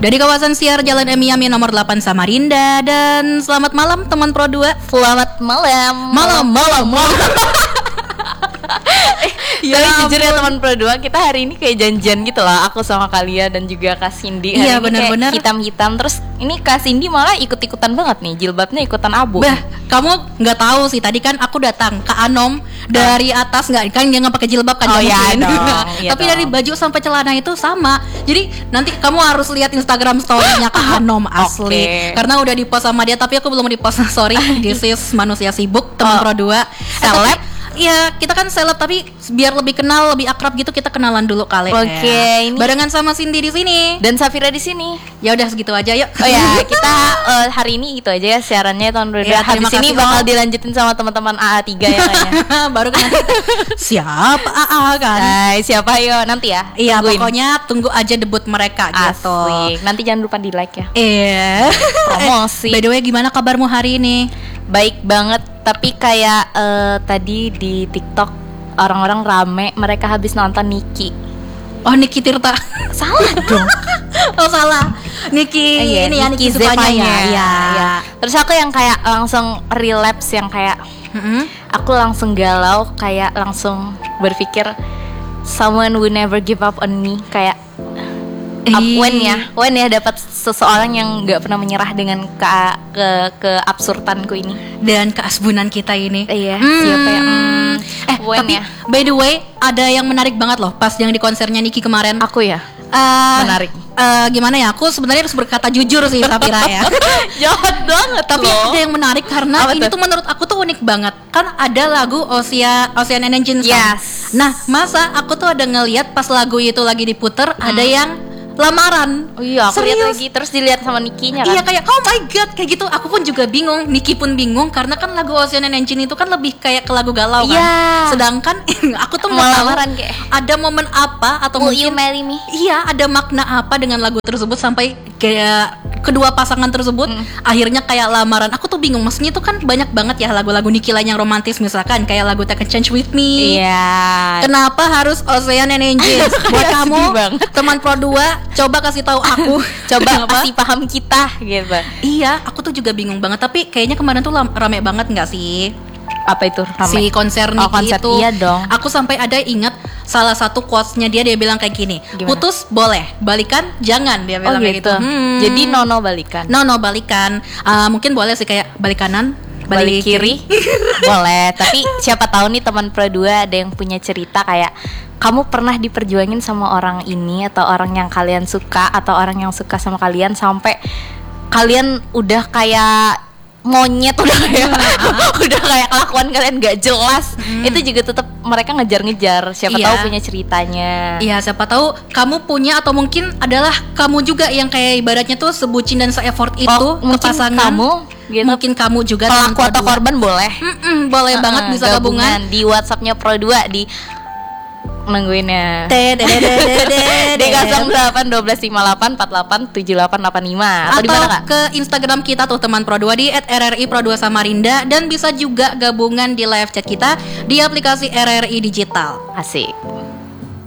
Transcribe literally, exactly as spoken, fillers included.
Dari kawasan Siar Jalan M I A M I nomor delapan Samarinda. Dan selamat malam teman Pro dua. Selamat malam. Malam, malam, malam. Ya, tapi jujur ya teman Pro dua, kita hari ini kayak janjian gitu lah, aku sama kalian dan juga Kak Cindy. Iya benar-benar hitam-hitam. Terus ini Kak Cindy malah ikut-ikutan banget nih, jilbabnya ikutan abu. Bah, kamu nggak tahu sih, tadi kan aku datang ke Anom dari atas, nggak kan dia nggak pakai jilbab kan? Oh iya dong, iya tapi dong. dari baju sampai celana itu sama. Jadi nanti kamu harus lihat Instagram story-nya Kak Anom asli. Okay. Karena udah di-post sama dia, tapi aku belum di-post. Sorry, this is manusia sibuk teman Oh. Pro dua. Seleb. Iya, kita kan seleb, tapi biar lebih kenal, lebih akrab gitu, kita kenalan dulu kali. Oke, ya. ini- Barengan sama Cindy di sini. Dan Safira di sini. Ya udah segitu aja yuk. Oh ya, kita uh, hari ini gitu aja ya siarannya tahun dua ribu dua puluh dua. Ya, terima Habis ini kasih, bakal Om. dilanjutin sama teman-teman A A tiga ya kayaknya. Baru kan nanti siapa A A kan? Hai, siapa yo nanti ya? Iya, Tungguin. pokoknya tunggu aja debut mereka gitu. Asik. Nanti jangan lupa di like ya. Iya. Promosi. By the way, gimana kabarmu hari ini? Baik banget, tapi kayak eh, tadi di TikTok orang-orang rame, mereka habis nonton Niki. Oh, Niki Tirta. Salah dong. Oh, salah. Niki Eh, iya, ini ya Niki Niki Zevanya Zevanya. ya. Iya. Iya. Terus aku yang kayak langsung relapse, yang kayak Mm-mm. aku langsung galau, kayak langsung berpikir someone will never give up on me, kayak up Ih. when ya, when ya dapat seseorang yang nggak pernah menyerah dengan ke ke keabsurdanku ini. Dan keasbunan kita ini. Iya, Hmm. siapa yang hmm, Eh, when tapi ya? by the way, ada yang menarik banget loh pas yang di konsernya Niki kemarin. Aku ya. Eh, Menarik. eh, gimana ya? Aku sebenarnya harus berkata jujur sih, Safira ya. Jahat banget Tapi loh. ada yang menarik karena Apa ini tuh? tuh menurut aku tuh unik banget. Kan ada lagu Ocean Ocean and Engine Song. Yes. Nah, masa aku tuh ada ngeliat pas lagu itu lagi diputer ada yang lamaran. Oh iya, aku lihat Serius? lagi terus dilihat sama Nikinya kan. Iya, kayak oh my god kayak gitu. Aku pun juga bingung, Niki pun bingung karena kan lagu Ocean and Engine itu kan lebih kayak ke lagu galau kan. Iya. Sedangkan aku tuh Mau nggak tahu lamaran kayak, ada momen apa atau Will you mungkin marry me? iya ada makna apa dengan lagu tersebut sampai kayak kedua pasangan tersebut Hmm. akhirnya kayak lamaran. Aku tuh bingung, maksudnya itu kan banyak banget ya lagu-lagu Niki lain yang romantis, misalkan kayak lagu Take a Chance With Me. Iya. Kenapa harus Ocean and Engine? Buat Sedih kamu banget. teman Pro dua, coba kasih tahu aku. Coba Kenapa? kasih paham kita gitu. Iya, aku tuh juga bingung banget. Tapi kayaknya kemarin tuh lam- rame banget nggak sih? Apa itu? Rame? Si konser Oh, Niki konser, itu. iya dong. Aku sampai ada ingat salah satu quotes-nya dia, dia bilang kayak gini. Gimana? Putus boleh, balikan jangan, dia Oh bilang kayak gitu. gitu. Hmm. Jadi nono balikan. No no balikan. Ah, mungkin boleh sih kayak balik kanan, Balik kiri boleh, tapi siapa tahu nih teman Pro dua ada yang punya cerita kayak kamu pernah diperjuangin sama orang ini atau orang yang kalian suka atau orang yang suka sama kalian sampai kalian udah kayak monyet, udah kayak udah kayak kelakuan kalian gak jelas. Itu juga tetap mereka ngejar-ngejar, siapa Iya. tahu punya ceritanya. Iya, siapa tahu kamu punya atau mungkin adalah kamu juga yang kayak ibaratnya tuh sebucin dan se-effort itu Oh, ke mungkin pasangan. kamu gitu. Mungkin kamu juga Pelaku teman Pro atau dua. korban boleh. Mm-mm, boleh banget Uh-uh, bisa gabungan. di WhatsAppnya Pro dua di nungguinnya Te- de- de- de- de- de- di de- nol delapan satu dua lima delapan empat delapan tujuh delapan delapan lima atau di mana Kak? ke Instagram kita tuh teman Pro dua di et r r i pro dua Samarinda, dan bisa juga gabungan di live chat kita di aplikasi R R I Digital. Asik.